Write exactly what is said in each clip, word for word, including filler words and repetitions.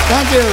Thank you.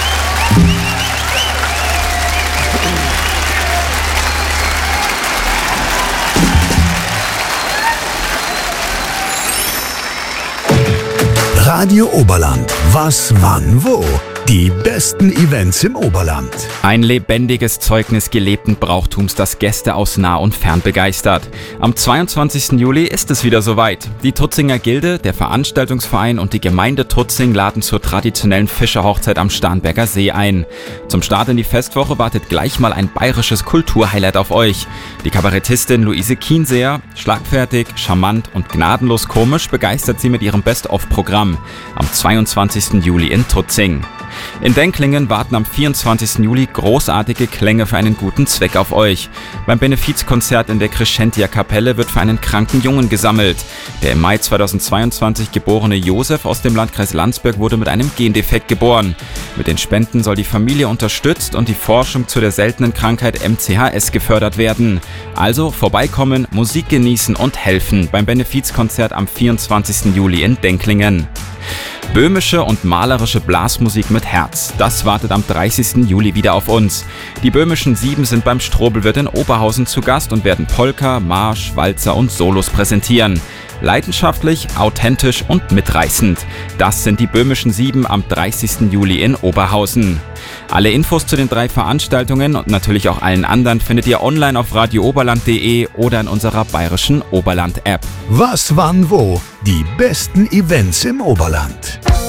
Radio Oberland. Was, wann, wo? Die besten Events im Oberland. Ein lebendiges Zeugnis gelebten Brauchtums, das Gäste aus nah und fern begeistert. Am zweiundzwanzigsten Juli ist es wieder soweit. Die Tutzinger Gilde, der Veranstaltungsverein und die Gemeinde Tutzing laden zur traditionellen Fischerhochzeit am Starnberger See ein. Zum Start in die Festwoche wartet gleich mal ein bayerisches Kulturhighlight auf euch. Die Kabarettistin Luise Kienseer, schlagfertig, charmant und gnadenlos komisch, begeistert sie mit ihrem Best-of-Programm. Am zweiundzwanzigsten Juli in Tutzing. In Denklingen warten am vierundzwanzigsten Juli großartige Klänge für einen guten Zweck auf euch. Beim Benefizkonzert in der Crescentia Kapelle wird für einen kranken Jungen gesammelt. Der im Mai zweitausendzweiundzwanzig geborene Josef aus dem Landkreis Landsberg wurde mit einem Gendefekt geboren. Mit den Spenden soll die Familie unterstützt und die Forschung zu der seltenen Krankheit M C H S gefördert werden. Also vorbeikommen, Musik genießen und helfen beim Benefizkonzert am vierundzwanzigsten Juli in Denklingen. Böhmische und malerische Blasmusik mit Herz. Das wartet am dreißigsten Juli wieder auf uns. Die Böhmischen Sieben sind beim Strobelwirt in Oberhausen zu Gast und werden Polka, Marsch, Walzer und Solos präsentieren. Leidenschaftlich, authentisch und mitreißend. Das sind die Böhmischen Sieben am dreißigsten Juli in Oberhausen. Alle Infos zu den drei Veranstaltungen und natürlich auch allen anderen findet ihr online auf radio oberland punkt de oder in unserer bayerischen Oberland-App. Was, wann, wo? Die besten Events im Oberland.